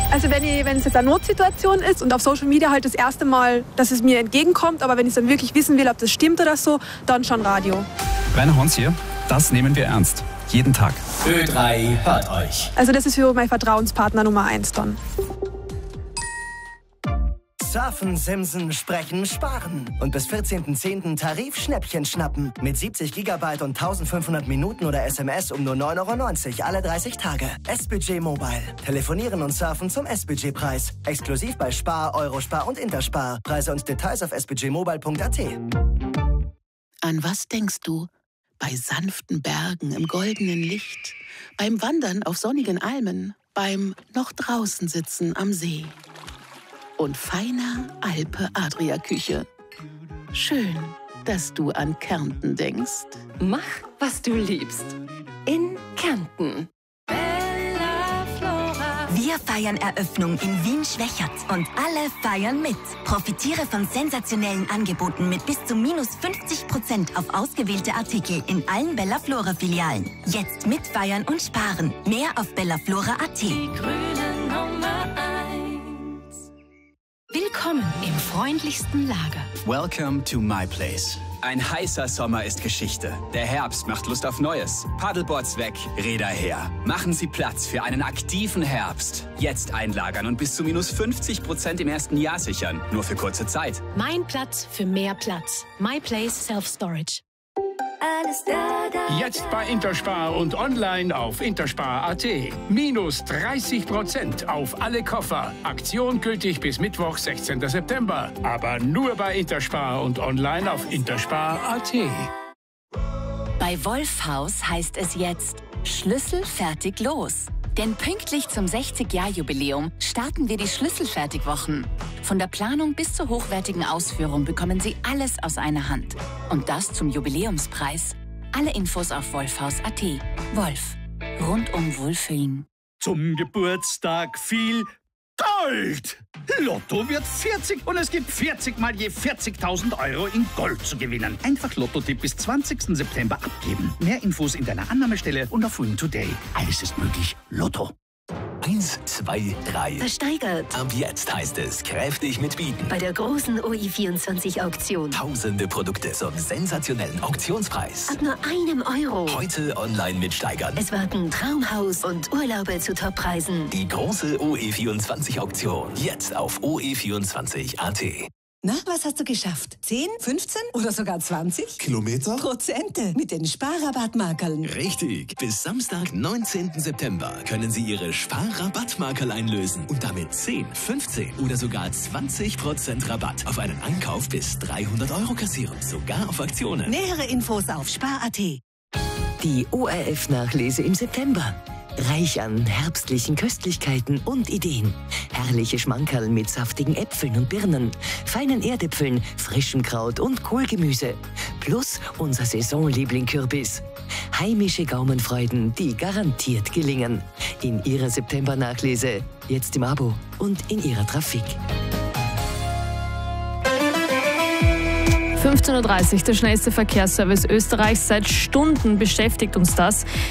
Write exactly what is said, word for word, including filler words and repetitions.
Also wenn, ich, wenn es jetzt eine Notsituation ist und auf Social Media halt das erste Mal, dass es mir entgegenkommt, aber wenn ich dann wirklich wissen will, ob das stimmt oder so, dann schon Radio. Rainer Hons hier, das nehmen wir ernst. Jeden Tag. Ö drei hört euch. Also das ist für mein Vertrauenspartner Nummer eins dann. Surfen, Simsen, Sprechen, Sparen. Und bis vierzehnten zehnten Tarif-Schnäppchen schnappen. Mit siebzig Gigabyte und eintausendfünfhundert Minuten oder S M S um nur neun Euro neunzig alle dreißig Tage. S-Budget Mobile. Telefonieren und surfen zum S-Budget-Preis. Exklusiv bei Spar, Eurospar und Interspar. Preise und Details auf s budget mobile punkt a t. An was denkst du? Bei sanften Bergen im goldenen Licht, beim Wandern auf sonnigen Almen, beim noch draußen sitzen am See und feiner Alpe-Adria-Küche. Schön, dass du an Kärnten denkst. Mach, was du liebst. In Kärnten. Wir feiern Eröffnung in Wien-Schwächert und alle feiern mit. Profitiere von sensationellen Angeboten mit bis zu minus fünfzig Prozent auf ausgewählte Artikel in allen Bella Flora Filialen. Jetzt mitfeiern und sparen. Mehr auf bellaflora punkt a t. Die grüne Nummer eins. Willkommen im freundlichsten Lager. Welcome to my place. Ein heißer Sommer ist Geschichte. Der Herbst macht Lust auf Neues. Paddleboards weg, Räder her. Machen Sie Platz für einen aktiven Herbst. Jetzt einlagern und bis zu minus fünfzig Prozent im ersten Jahr sichern. Nur für kurze Zeit. Mein Platz für mehr Platz. My Place Self Storage. Alles da, da, Jetzt bei Interspar und online auf interspar punkt a t. Minus dreißig Prozent auf alle Koffer. Aktion gültig bis Mittwoch, sechzehnten September. Aber nur bei Interspar und online auf interspar punkt a t. Bei Wolfhaus heißt es jetzt Schlüssel fertig los. Denn pünktlich zum sechzig-Jahr-Jubiläum starten wir die Schlüsselfertigwochen. Von der Planung bis zur hochwertigen Ausführung bekommen Sie alles aus einer Hand. Und das zum Jubiläumspreis. Alle Infos auf wolfhaus punkt a t. Wolf. Rundum Wohlfühlen. Zum Geburtstag viel Gold! Lotto wird vierzig und es gibt vierzig mal je vierzigtausend Euro in Gold zu gewinnen. Einfach Lotto-Tipp bis zwanzigsten September abgeben. Mehr Infos in deiner Annahmestelle und auf Win Today. Alles ist möglich. Lotto. Eins, zwei, drei. Versteigert. Ab jetzt heißt es kräftig mitbieten. Bei der großen O I vierundzwanzig Auktion. Tausende Produkte zum sensationellen Auktionspreis. Ab nur einem Euro. Heute online mitsteigern. Es warten Traumhaus und Urlaube zu Toppreisen. Die große O E vierundzwanzig Auktion. Jetzt auf o e vierundzwanzig punkt a t. Na, was hast du geschafft? zehn, fünfzehn oder sogar zwanzig? Kilometer? Prozente mit den Sparrabattmarkerln. Richtig. Bis Samstag, neunzehnten September können Sie Ihre Sparrabattmarkerl einlösen und damit zehn, fünfzehn oder sogar zwanzig Prozent Rabatt auf einen Einkauf bis dreihundert Euro kassieren. Sogar auf Aktionen. Nähere Infos auf spar punkt a t. Die O R F-Nachlese im September. Reich an herbstlichen Köstlichkeiten und Ideen. Herrliche Schmankerl mit saftigen Äpfeln und Birnen, feinen Erdäpfeln, frischem Kraut und Kohlgemüse. Plus unser Saisonliebling Kürbis. Heimische Gaumenfreuden, die garantiert gelingen. In Ihrer September-Nachlese, jetzt im Abo und in Ihrer Trafik. fünfzehn Uhr dreißig, der schnellste Verkehrsservice Österreichs. Seit Stunden beschäftigt uns das.